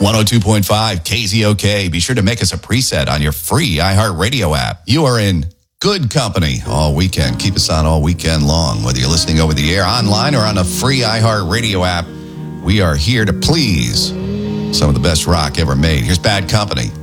102.5 KZOK. Be sure to make us a preset on your free iHeartRadio app. You are in good company all weekend. Keep us on all weekend long, whether you're listening over the air, online, or on a free iHeartRadio app. We are here to please some of the best rock ever made. Here's Bad Company.